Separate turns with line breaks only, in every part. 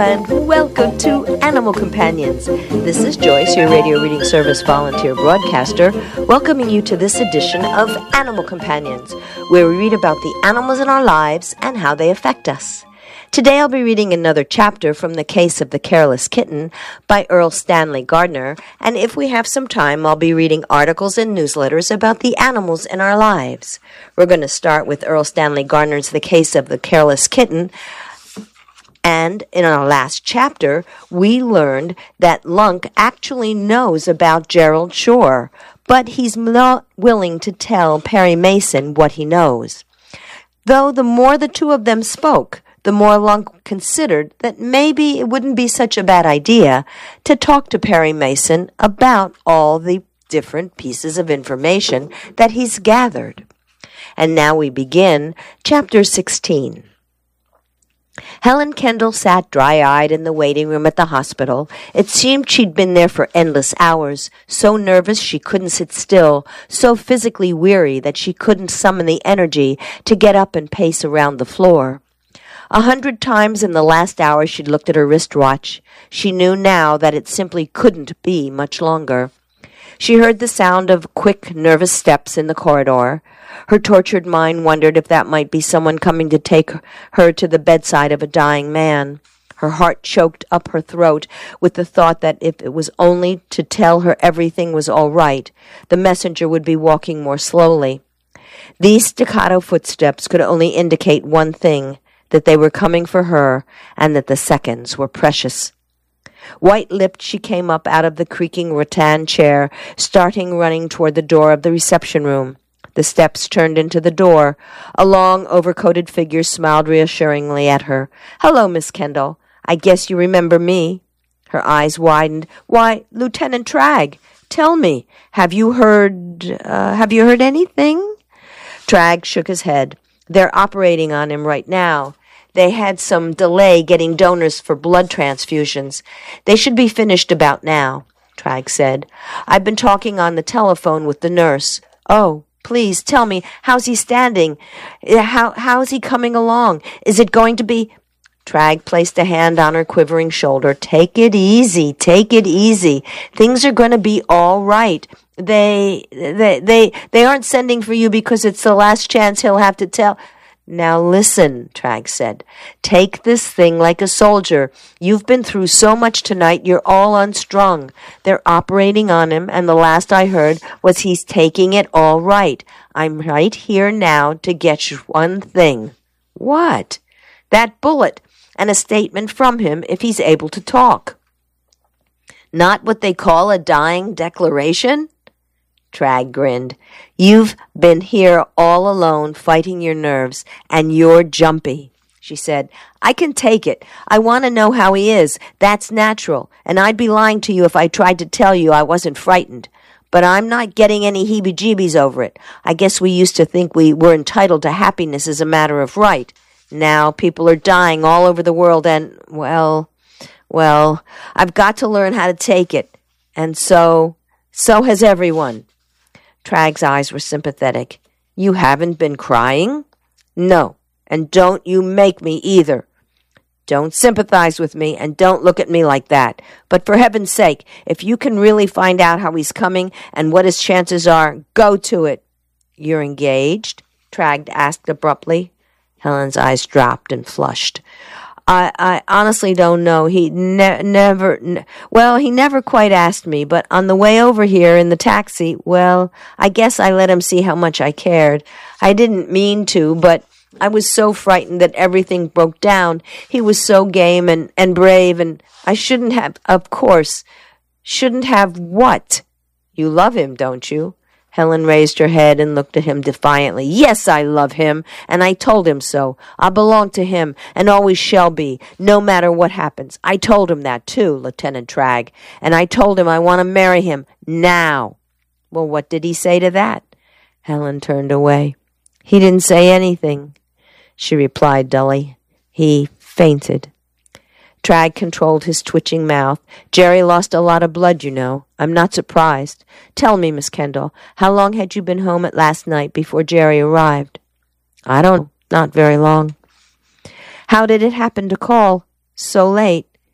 and welcome to Animal Companions. This is Joyce, your radio reading service volunteer broadcaster, welcoming you to this edition of Animal Companions, where we read about the animals in our lives and how they affect us. Today I'll be reading another chapter from The Case of the Careless Kitten by Erle Stanley Gardner, and if we have some time, I'll be reading articles and newsletters about the animals in our lives. We're going to start with Erle Stanley Gardner's The Case of the Careless Kitten, and in our last chapter, we learned that Lunk actually knows about Gerald Shore, but he's not willing to tell Perry Mason what he knows. Though the more the two of them spoke, the more Lunk considered that maybe it wouldn't be such a bad idea to talk to Perry Mason about all the different pieces of information that he's gathered. And now we begin Chapter 16. Helen Kendall sat dry-eyed in the waiting room at the hospital. It seemed she'd been there for endless hours, so nervous she couldn't sit still, so physically weary that she couldn't summon the energy to get up and pace around the floor. 100 times in the last hour she'd looked at her wristwatch. She knew now that it simply couldn't be much longer. She heard the sound of quick, nervous steps in the corridor. Her tortured mind wondered if that might be someone coming to take her to the bedside of a dying man. Her heart choked up her throat with the thought that if it was only to tell her everything was all right, the messenger would be walking more slowly. These staccato footsteps could only indicate one thing, that they were coming for her, and that the seconds were precious. White-lipped, she came up out of the creaking rattan chair, starting running toward the door of the reception room. The steps turned into the door. A long, overcoated figure smiled reassuringly at her. "Hello, Miss Kendall. I guess you remember me." Her eyes widened. "Why, Lieutenant Tragg, tell me, have you heard anything?" Tragg shook his head. "They're operating on him right now. They had some delay getting donors for blood transfusions. They should be finished about now," Tragg said. "I've been talking on the telephone with the nurse." "Oh, please tell me, how's he standing? How's he coming along? Is it going to be—" Tragg placed a hand on her quivering shoulder. "Take it easy. Take it easy. Things are going to be all right. They aren't sending for you because it's the last chance he'll have to tell—" "Now listen," Tragg said. "Take this thing like a soldier. You've been through so much tonight, you're all unstrung. They're operating on him, and the last I heard was he's taking it all right. I'm right here now to get you one thing." "What?" "That bullet, and a statement from him if he's able to talk." "Not what they call a dying declaration?" Tragg grinned. "You've been here all alone fighting your nerves, and you're jumpy," she said. "I can take it. I want to know how he is. That's natural, and I'd be lying to you if I tried to tell you I wasn't frightened. But I'm not getting any heebie-jeebies over it. I guess we used to think we were entitled to happiness as a matter of right. Now people are dying all over the world, and, well, I've got to learn how to take it. And so has everyone." Tragg's eyes were sympathetic. "You haven't been crying?" "No, and don't you make me either." "Don't sympathize with me, and don't look at me like that. But for heaven's sake, if you can really find out how he's coming and what his chances are, go to it." "You're engaged?" Tragg asked abruptly. Helen's eyes dropped and flushed. I honestly don't know. He never quite asked me, but on the way over here in the taxi, I guess I let him see how much I cared. I didn't mean to, but I was so frightened that everything broke down. He was so game and brave, and I shouldn't have, of course. Shouldn't have what? You love him, don't you? Helen raised her head and looked at him defiantly. "Yes, I love him, and I told him so. I belong to him, and always shall be, no matter what happens. I told him that, too, Lieutenant Tragg, and I told him I want to marry him now." "Well, what did he say to that?" Helen turned away. "He didn't say anything," she replied dully. "He fainted." Tragg controlled his twitching mouth. "Jerry lost a lot of blood, you know. I'm not surprised. Tell me, Miss Kendall, how long had you been home at last night before Jerry arrived?" "I don't know. Not very long." "How did it happen to call so late?"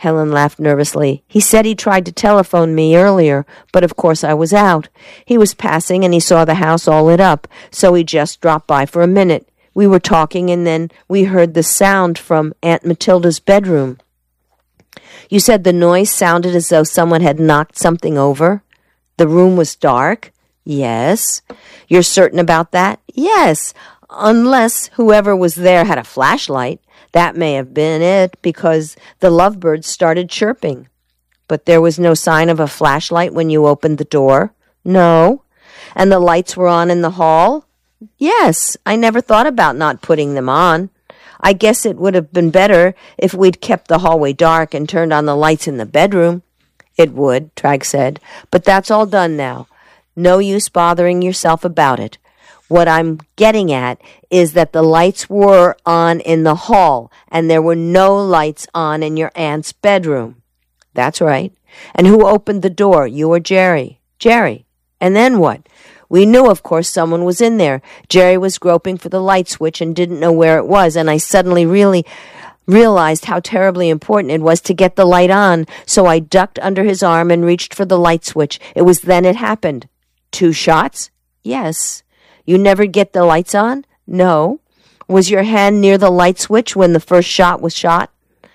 Helen laughed nervously. He said he tried to telephone me earlier, but of course I was out. He was passing and he saw the house all lit up, so he just dropped by for a minute. We were talking and then we heard the sound from Aunt Matilda's bedroom. You said the noise sounded as though someone had knocked something over? The room was dark? Yes. You're certain about that? Yes. Unless whoever was there had a flashlight. That may have been it, because the lovebirds started chirping. But there was no sign of a flashlight when you opened the door? No. And the lights were on in the hall? Yes. I never thought about not putting them on. I guess it would have been better if we'd kept the hallway dark and turned on the lights in the bedroom. It would, Trag said, but that's all done now. No use bothering yourself about it. What I'm getting at is that the lights were on in the hall, and there were no lights on in your aunt's bedroom. That's right. And who opened the door, you or Jerry? Jerry. And then what? We knew, of course, someone was in there. Jerry was groping for the light switch and didn't know where it was, and I suddenly realized how terribly important it was to get the light on, so I ducked under his arm and reached for the light switch. It was then it happened. 2 shots? Yes. You never get the lights on? No. Was your hand near the light switch when the first shot was shot?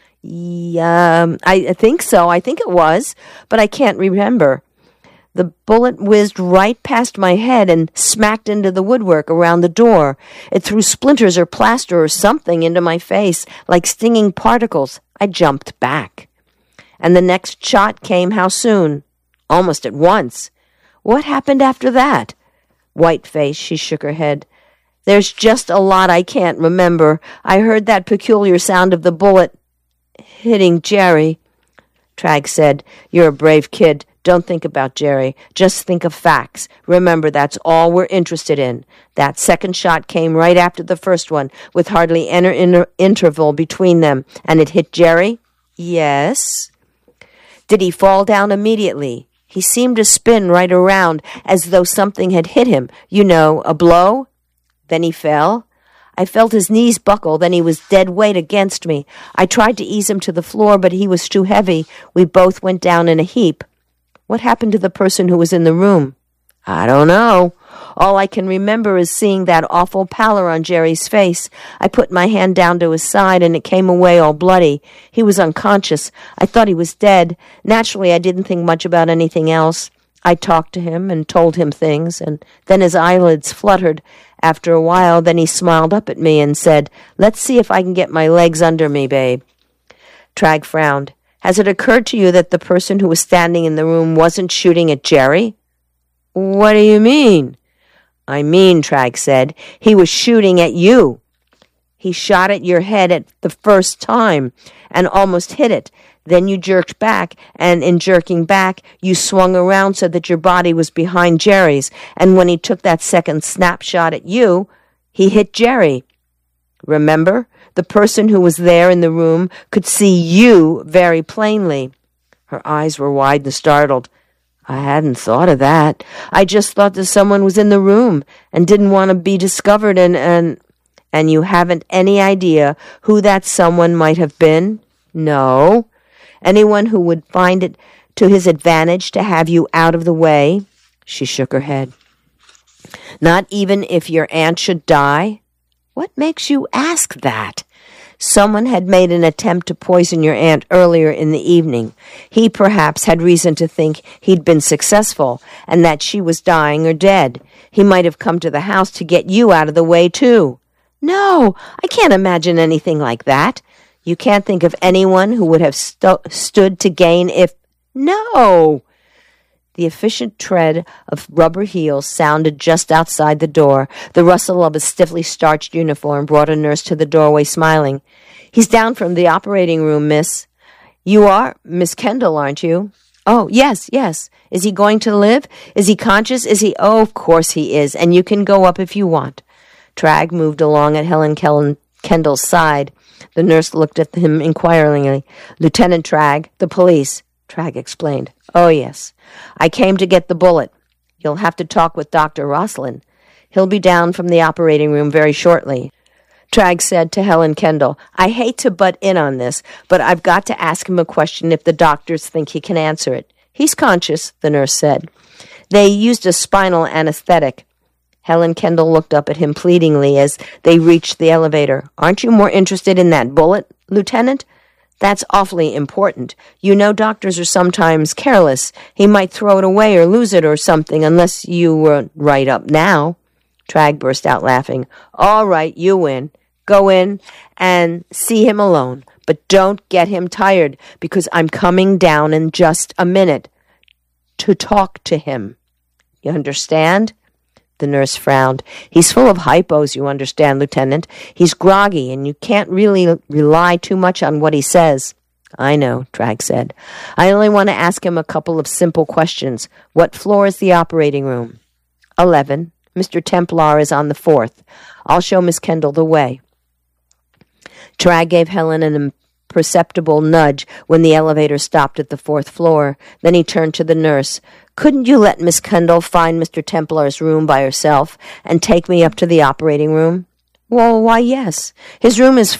I think so. I think it was, but I can't remember. The bullet whizzed right past my head and smacked into the woodwork around the door. It threw splinters or plaster or something into my face, like stinging particles. I jumped back. And the next shot came how soon? Almost at once. What happened after that? White-faced, she shook her head. There's just a lot I can't remember. I heard that peculiar sound of the bullet hitting Jerry. Trag said, You're a brave kid. Don't think about Jerry. Just think of facts. Remember, that's all we're interested in. That second shot came right after the first one, with hardly any interval between them. And it hit Jerry? Yes. Did he fall down immediately? He seemed to spin right around, as though something had hit him. You know, a blow? Then he fell. I felt his knees buckle, then he was dead weight against me. I tried to ease him to the floor, but he was too heavy. We both went down in a heap. What happened to the person who was in the room? I don't know. All I can remember is seeing that awful pallor on Jerry's face. I put my hand down to his side, and it came away all bloody. He was unconscious. I thought he was dead. Naturally, I didn't think much about anything else. I talked to him and told him things, and then his eyelids fluttered. After a while, then he smiled up at me and said, Let's see if I can get my legs under me, babe. Trag frowned. Has it occurred to you that the person who was standing in the room wasn't shooting at Jerry? What do you mean? I mean, Trag said, he was shooting at you. He shot at your head at the first time and almost hit it. Then you jerked back, and in jerking back, you swung around so that your body was behind Jerry's. And when he took that second snapshot at you, he hit Jerry. Remember? The person who was there in the room could see you very plainly. Her eyes were wide and startled. I hadn't thought of that. I just thought that someone was in the room and didn't want to be discovered, and you haven't any idea who that someone might have been? No. Anyone who would find it to his advantage to have you out of the way? She shook her head. Not even if your aunt should die? What makes you ask that? Someone had made an attempt to poison your aunt earlier in the evening. He perhaps had reason to think he'd been successful and that she was dying or dead. He might have come to the house to get you out of the way, too. No, I can't imagine anything like that. You can't think of anyone who would have stood to gain if... No! The efficient tread of rubber heels sounded just outside the door. The rustle of a stiffly starched uniform brought a nurse to the doorway, smiling. He's down from the operating room, miss. You are Miss Kendall, aren't you? Oh, yes. Is he going to live? Is he conscious? Is he... Oh, of course he is, and you can go up if you want. Trag moved along at Helen Kendall's side. The nurse looked at him inquiringly. Lieutenant Trag, the police. Trag explained. Oh, yes. I came to get the bullet. You'll have to talk with Dr. Roslin. He'll be down from the operating room very shortly. Trag said to Helen Kendall, "I hate to butt in on this, but I've got to ask him a question if the doctors think he can answer it." "He's conscious," the nurse said. "They used a spinal anesthetic." Helen Kendall looked up at him pleadingly as they reached the elevator. "Aren't you more interested in that bullet, Lieutenant? That's awfully important. You know doctors are sometimes careless. He might throw it away or lose it or something unless you were right up now." Trag burst out laughing. "All right, you win. Go in and see him alone. But don't get him tired, because I'm coming down in just a minute to talk to him. You understand?" The nurse frowned. "He's full of hypos, you understand, Lieutenant. He's groggy, and you can't really rely too much on what he says." "I know," Trag said. "I only want to ask him a couple of simple questions. What floor is the operating room?" 11. Mr. Templar is on the 4th. I'll show Miss Kendall the way." Trag gave Helen an imperceptible nudge when the elevator stopped at the 4th floor. Then he turned to the nurse. "Couldn't you let Miss Kendall find Mr. Templar's room by herself and take me up to the operating room?" "Well, why, yes. His room is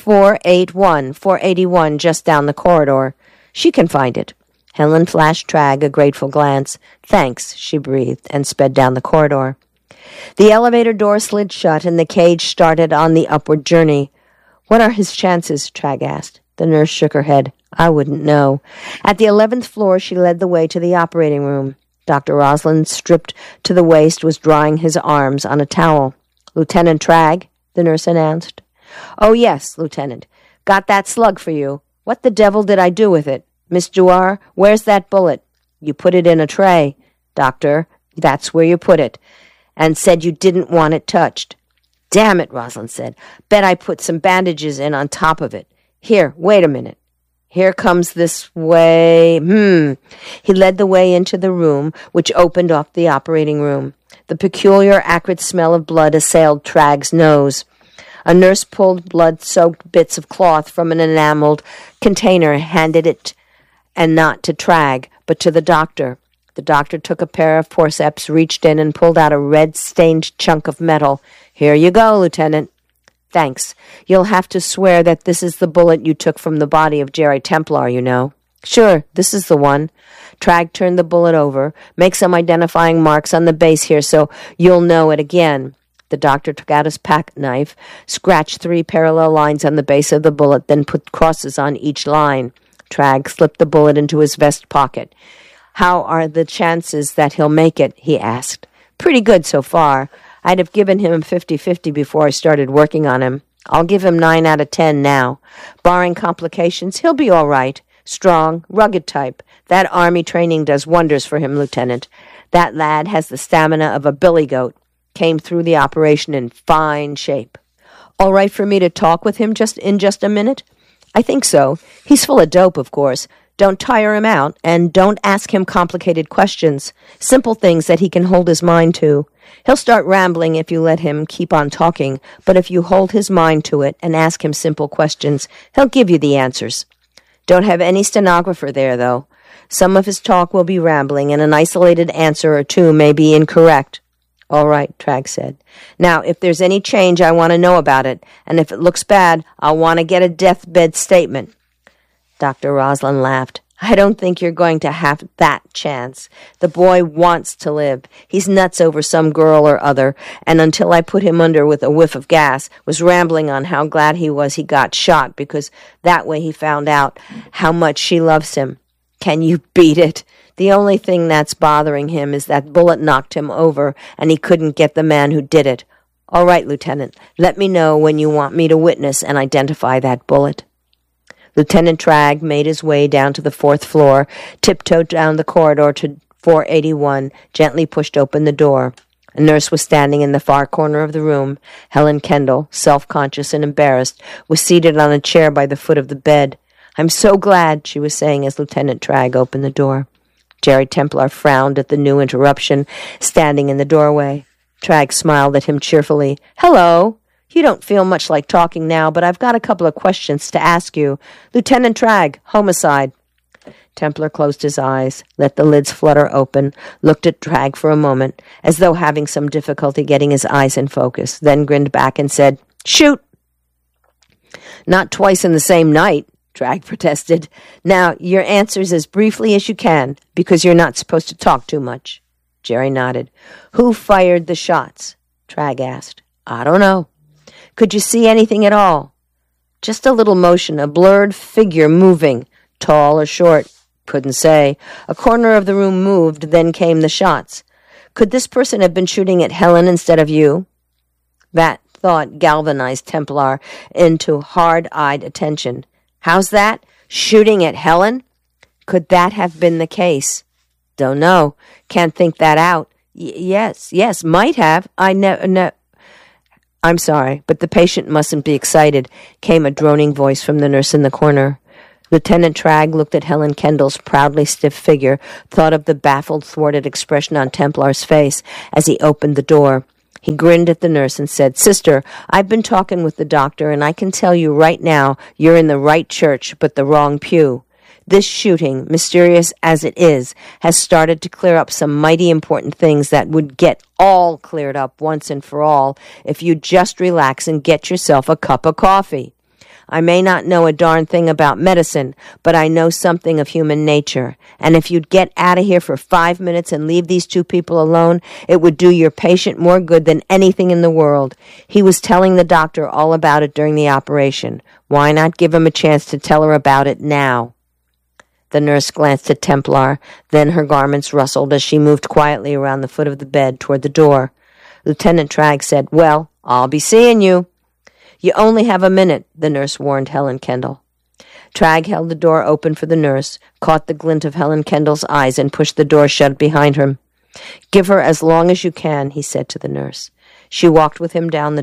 481, just down the corridor. She can find it." Helen flashed Trag a grateful glance. "Thanks," she breathed, and sped down the corridor. The elevator door slid shut, and the cage started on the upward journey. "What are his chances?" Trag asked. The nurse shook her head. "I wouldn't know." At the 11th floor, she led the way to the operating room. Dr. Roslin, stripped to the waist, was drying his arms on a towel. "Lieutenant Trag," the nurse announced. "Oh, yes, Lieutenant. Got that slug for you. What the devil did I do with it? Miss Dewar, where's that bullet?" "You put it in a tray, Doctor. That's where you put it. And said you didn't want it touched." "Damn it," Roslin said. "Bet I put some bandages in on top of it. Here, wait a minute. Here comes this way. He led the way into the room, which opened off the operating room. The peculiar, acrid smell of blood assailed Trag's nose. A nurse pulled blood-soaked bits of cloth from an enameled container, handed it, and not to Trag, but to the doctor. The doctor took a pair of forceps, reached in, and pulled out a red-stained chunk of metal. "Here you go, Lieutenant." "Thanks. You'll have to swear that this is the bullet you took from the body of Jerry Templar, you know." "Sure, this is the one." Trag turned the bullet over. "Make some identifying marks on the base here so you'll know it again." The doctor took out his pack knife, scratched 3 parallel lines on the base of the bullet, then put crosses on each line. Trag slipped the bullet into his vest pocket. "How are the chances that he'll make it?" he asked. "Pretty good so far. I'd have given him 50-50 before I started working on him. I'll give him 9 out of 10 now. Barring complications, he'll be all right. Strong, rugged type. That army training does wonders for him, Lieutenant. That lad has the stamina of a billy goat. Came through the operation in fine shape." "All right for me to talk with him in just a minute?" "I think so. He's full of dope, of course. Don't tire him out, and don't ask him complicated questions. Simple things that he can hold his mind to. He'll start rambling if you let him keep on talking, but if you hold his mind to it and ask him simple questions, he'll give you the answers. Don't have any stenographer there, though. Some of his talk will be rambling, and an isolated answer or two may be incorrect." "All right," Trag said. "Now, if there's any change, I want to know about it, and if it looks bad, I'll want to get a deathbed statement." Dr. Roslin laughed. "I don't think you're going to have that chance. The boy wants to live. He's nuts over some girl or other, and until I put him under with a whiff of gas, was rambling on how glad he was he got shot, because that way he found out how much she loves him. Can you beat it? The only thing that's bothering him is that bullet knocked him over, and he couldn't get the man who did it. All right, Lieutenant, let me know when you want me to witness and identify that bullet." Lieutenant Trag made his way down to the 4th floor, tiptoed down the corridor to 481, gently pushed open the door. A nurse was standing in the far corner of the room. Helen Kendall, self-conscious and embarrassed, was seated on a chair by the foot of the bed. "I'm so glad," she was saying as Lieutenant Trag opened the door. Jerry Templar frowned at the new interruption, standing in the doorway. Trag smiled at him cheerfully. "Hello. You don't feel much like talking now, but I've got a couple of questions to ask you. Lieutenant Trag, homicide." Templar closed his eyes, let the lids flutter open, looked at Trag for a moment, as though having some difficulty getting his eyes in focus, then grinned back and said, "Shoot." Not twice in the same night, Trag protested. Now, your answers as briefly as you can, because you're not supposed to talk too much. Jerry nodded. Who fired the shots? Trag asked. I don't know. Could you see anything at all? Just a little motion, a blurred figure moving, tall or short. Couldn't say. A corner of the room moved, then came the shots. Could this person have been shooting at Helen instead of you? That thought galvanized Templar into hard-eyed attention. How's that? Shooting at Helen? Could that have been the case? Don't know. Can't think that out. Yes, might have. I'm sorry, but the patient mustn't be excited, came a droning voice from the nurse in the corner. Lieutenant Trag looked at Helen Kendall's proudly stiff figure, thought of the baffled, thwarted expression on Templar's face as he opened the door. He grinned at the nurse and said, Sister, I've been talking with the doctor, and I can tell you right now you're in the right church, but the wrong pew. This shooting, mysterious as it is, has started to clear up some mighty important things that would get all cleared up once and for all if you just relax and get yourself a cup of coffee. I may not know a darn thing about medicine, but I know something of human nature. And if you'd get out of here for 5 minutes and leave these two people alone, it would do your patient more good than anything in the world. He was telling the doctor all about it during the operation. Why not give him a chance to tell her about it now? The nurse glanced at Templar, then her garments rustled as she moved quietly around the foot of the bed toward the door. Lieutenant Trag said, Well, I'll be seeing you. You only have a minute, the nurse warned Helen Kendall. Trag held the door open for the nurse, caught the glint of Helen Kendall's eyes, and pushed the door shut behind him. Give her as long as you can, he said to the nurse. She walked with him down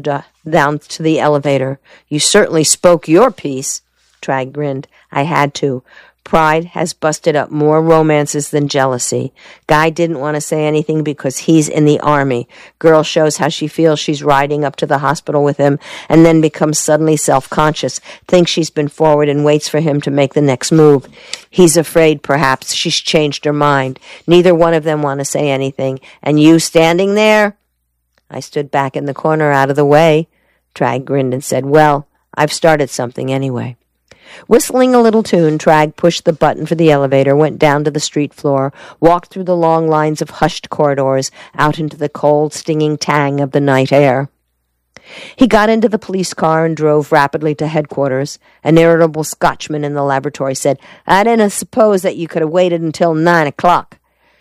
to the elevator. You certainly spoke your piece. Trag grinned. I had to. Pride has busted up more romances than jealousy. Guy didn't want to say anything because he's in the army. Girl shows how she feels she's riding up to the hospital with him and then becomes suddenly self-conscious, thinks she's been forward and waits for him to make the next move. He's afraid, perhaps, she's changed her mind. Neither one of them want to say anything. And you standing there? I stood back in the corner out of the way. Trag grinned and said, Well, I've started something anyway. Whistling a little tune, Trag pushed the button for the elevator, went down to the street floor, walked through the long lines of hushed corridors, out into the cold, stinging tang of the night air. He got into the police car and drove rapidly to headquarters. An irritable Scotchman in the laboratory said, I didn't suppose that you could have waited until 9 o'clock.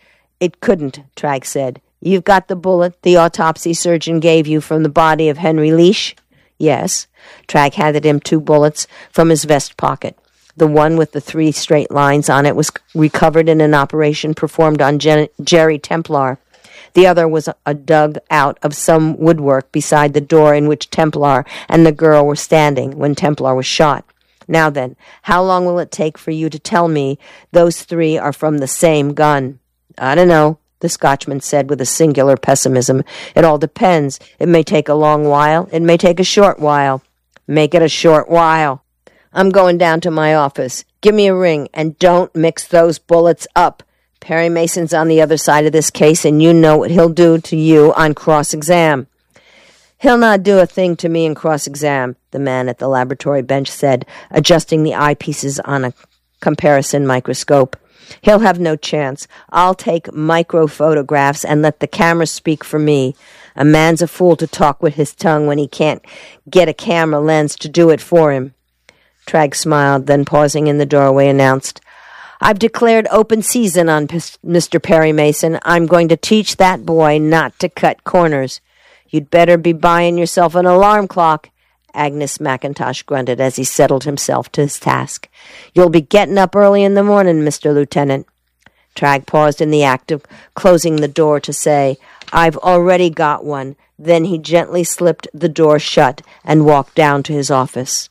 It couldn't, Trag said. You've got the bullet the autopsy surgeon gave you from the body of Henry Leash? Yes. Trag handed him 2 bullets from his vest pocket. The one with the 3 straight lines on it was recovered in an operation performed on Jerry Templar. The other was dug out of some woodwork beside the door in which Templar and the girl were standing when Templar was shot. Now then, how long will it take for you to tell me those 3 are from the same gun? I don't know, the Scotchman said with a singular pessimism. It all depends. It may take a long while. It may take a short while. Make it a short while. I'm going down to my office. Give me a ring, and don't mix those bullets up. Perry Mason's on the other side of this case, and you know what he'll do to you on cross-exam. He'll not do a thing to me in cross-exam, the man at the laboratory bench said, adjusting the eyepieces on a comparison microscope. He'll have no chance. I'll take micro-photographs and let the camera speak for me. A man's a fool to talk with his tongue when he can't get a camera lens to do it for him. Trag smiled, then pausing in the doorway announced, I've declared open season on Mr. Perry Mason. I'm going to teach that boy not to cut corners. You'd better be buying yourself an alarm clock, Agnes McIntosh grunted as he settled himself to his task. You'll be getting up early in the morning, Mr. Lieutenant. Trag paused in the act of closing the door to say, I've already got one. Then he gently slipped the door shut and walked down to his office.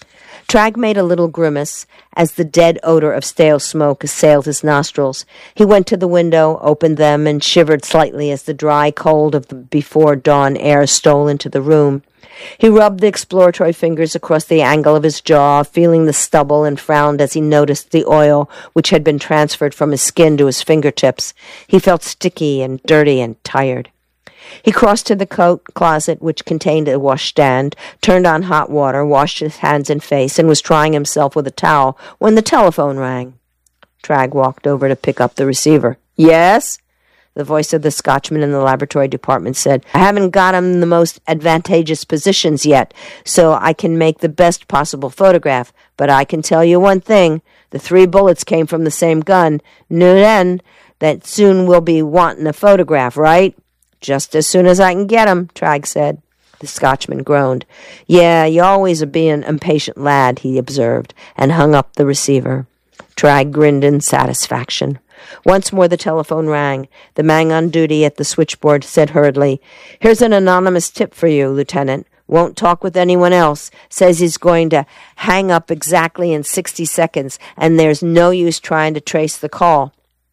Trag made a little grimace as the dead odor of stale smoke assailed his nostrils. He went to the window, opened them, and shivered slightly as the dry cold of the before-dawn air stole into the room. He rubbed the exploratory fingers across the angle of his jaw, feeling the stubble, and frowned as he noticed the oil which had been transferred from his skin to his fingertips. He felt sticky and dirty and tired. He crossed to the coat closet, which contained a washstand, turned on hot water, washed his hands and face, and was drying himself with a towel when the telephone rang. Tragg walked over to pick up the receiver. "Yes?" The voice of the Scotchman in the laboratory department said, "I haven't got him in the most advantageous positions yet, so I can make the best possible photograph. But I can tell you one thing. The 3 bullets came from the same gun. Knew then that soon we'll be wanting a photograph, right?" "Just as soon as I can get 'em," Tragg said. The Scotchman groaned. "Yeah, you always a bein' impatient lad," he observed, and hung up the receiver. Tragg grinned in satisfaction. Once more the telephone rang. The man on duty at the switchboard said hurriedly, "Here's an anonymous tip for you, Lieutenant. Won't talk with anyone else. Says he's going to hang up exactly in 60 seconds, and there's no use trying to trace the call."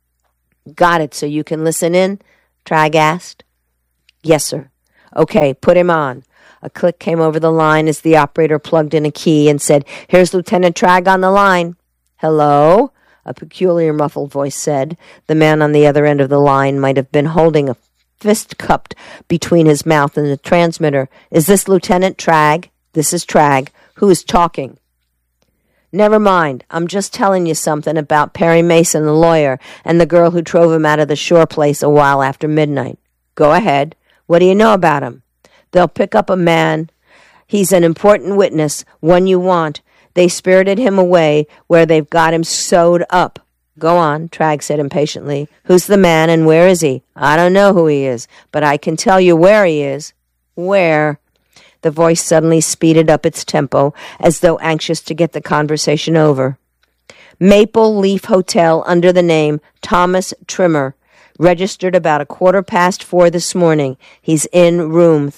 "Got it, so you can listen in?" Tragg asked. "Yes, sir." "Okay, put him on." A click came over the line as the operator plugged in a key and said, "Here's Lieutenant Tragg on the line." "Hello?" a peculiar muffled voice said. The man on the other end of the line might have been holding a fist cupped between his mouth and the transmitter. "Is this Lieutenant Tragg?" "This is Tragg. Who is talking?" "Never mind. I'm just telling you something about Perry Mason, the lawyer, and the girl who drove him out of the Shore place a while after midnight." "Go ahead. What do you know about him?" "They'll pick up a man. He's an important witness, one you want. They spirited him away where they've got him sewed up." "Go on," Tragg said impatiently. "Who's the man and where is he?" "I don't know who he is, but I can tell you where he is." "Where?" The voice suddenly speeded up its tempo, as though anxious to get the conversation over. "Maple Leaf Hotel under the name Thomas Trimmer. Registered about 4:15 this morning. He's in room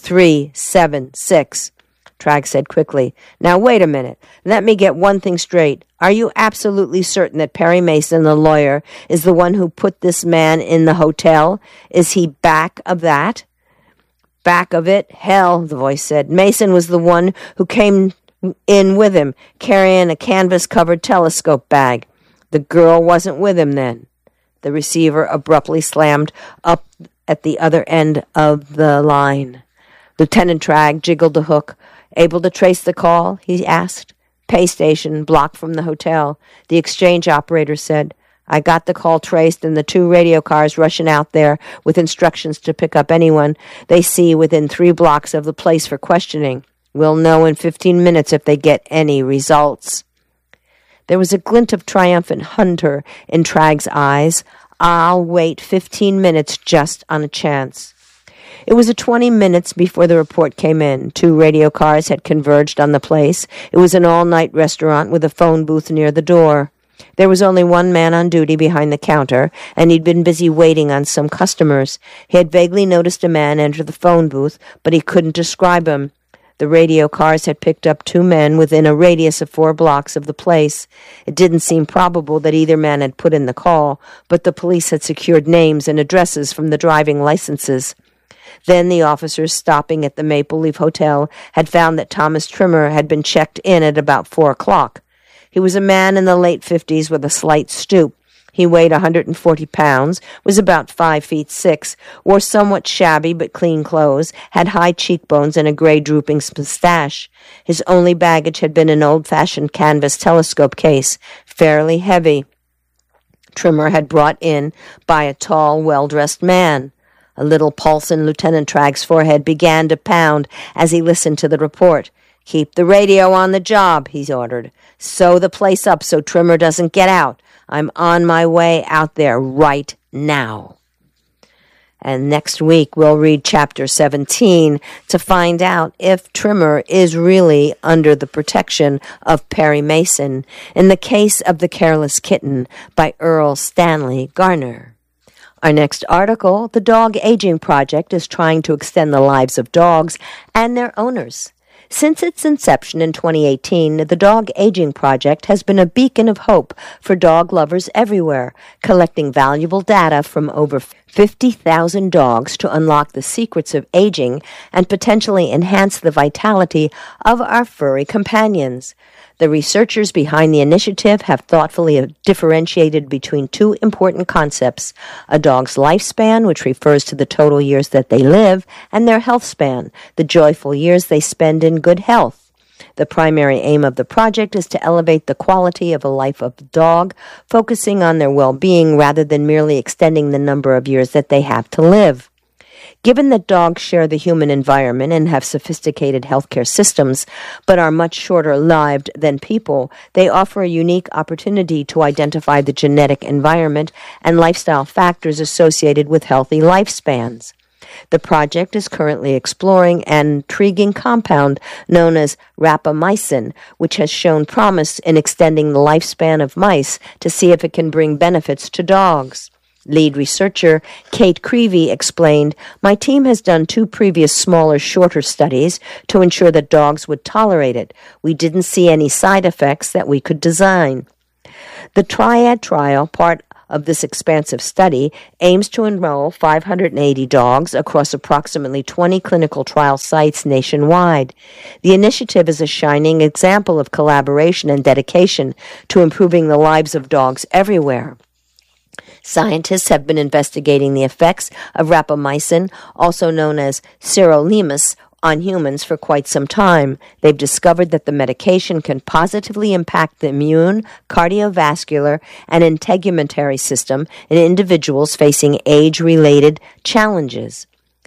376. Tragg said quickly. "Now, wait a minute. Let me get one thing straight. Are you absolutely certain that Perry Mason, the lawyer, is the one who put this man in the hotel? Is he back of that?" "Back of it? Hell," the voice said. "Mason was the one who came in with him, carrying a canvas-covered telescope bag. The girl wasn't with him then." The receiver abruptly slammed up at the other end of the line. Lieutenant Tragg jiggled the hook. "Able to trace the call?" he asked. "Pay station, block from the hotel," the exchange operator said. "I got the call traced and the 2 radio cars rushing out there with instructions to pick up anyone they see within 3 blocks of the place for questioning. We'll know in 15 minutes if they get any results." There was a glint of triumphant wonder in Tragg's eyes. "I'll wait 15 minutes just on a chance." It was 20 minutes before the report came in. 2 radio cars had converged on the place. It was an all-night restaurant with a phone booth near the door. There was only one man on duty behind the counter, and he'd been busy waiting on some customers. He had vaguely noticed a man enter the phone booth, but he couldn't describe him. The radio cars had picked up 2 men within a radius of 4 blocks of the place. It didn't seem probable that either man had put in the call, but the police had secured names and addresses from the driving licenses. Then the officers stopping at the Maple Leaf Hotel had found that Thomas Trimmer had been checked in at about 4 o'clock. He was a man in the late 50s with a slight stoop. He weighed 140 pounds, was about 5'6", wore somewhat shabby but clean clothes, had high cheekbones and a gray drooping mustache. His only baggage had been an old-fashioned canvas telescope case, fairly heavy. Trimmer had brought in by a tall, well-dressed man. A little pulse in Lieutenant Tragg's forehead began to pound as he listened to the report. "Keep the radio on the job," he ordered. "Sew the place up so Trimmer doesn't get out. I'm on my way out there right now." And next week we'll read Chapter 17 to find out if Trimmer is really under the protection of Perry Mason in the case of the Careless Kitten by Earl Stanley Garner. Our next article, The Dog Aging Project, is trying to extend the lives of dogs and their owners. Since its inception in 2018, the Dog Aging Project has been a beacon of hope for dog lovers everywhere, collecting valuable data from over 50,000 dogs to unlock the secrets of aging and potentially enhance the vitality of our furry companions. The researchers behind the initiative have thoughtfully differentiated between two important concepts: a dog's lifespan, which refers to the total years that they live, and their health span, the joyful years they spend in good health. The primary aim of the project is to elevate the quality of a life of the dog, focusing on their well-being rather than merely extending the number of years that they have to live. Given that dogs share the human environment and have sophisticated healthcare systems, but are much shorter-lived than people, they offer a unique opportunity to identify the genetic environment and lifestyle factors associated with healthy lifespans. The project is currently exploring an intriguing compound known as rapamycin, which has shown promise in extending the lifespan of mice to see if it can bring benefits to dogs. Lead researcher Kate Creevy explained, "My team has done 2 previous smaller, shorter studies to ensure that dogs would tolerate it. We didn't see any side effects that we could design." The Triad trial, part of this expansive study, aims to enroll 580 dogs across approximately 20 clinical trial sites nationwide. The initiative is a shining example of collaboration and dedication to improving the lives of dogs everywhere. Scientists have been investigating the effects of rapamycin, also known as sirolimus, on humans for quite some time. They've discovered that the medication can positively impact the immune, cardiovascular, and integumentary system in individuals facing age-related challenges.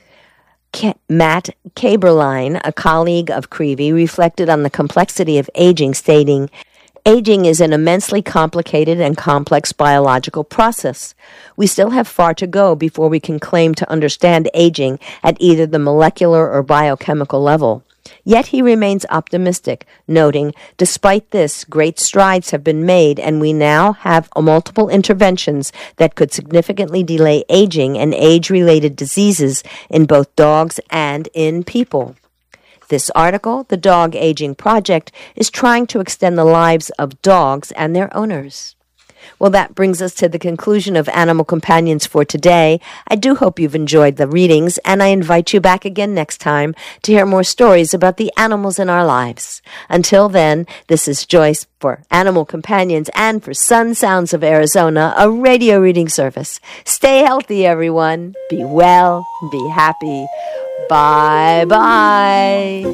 Matt Kaberlein, a colleague of Creevy, reflected on the complexity of aging, stating, "Aging is an immensely complicated and complex biological process. We still have far to go before we can claim to understand aging at either the molecular or biochemical level." Yet he remains optimistic, noting, "Despite this, great strides have been made, and we now have multiple interventions that could significantly delay aging and age-related diseases in both dogs and in people." This article, The Dog Aging Project, is trying to extend the lives of dogs and their owners. Well, that brings us to the conclusion of Animal Companions for today. I do hope you've enjoyed the readings, and I invite you back again next time to hear more stories about the animals in our lives. Until then, this is Joyce for Animal Companions and for Sun Sounds of Arizona, a radio reading service. Stay healthy, everyone. Be well. Be happy. Bye-bye.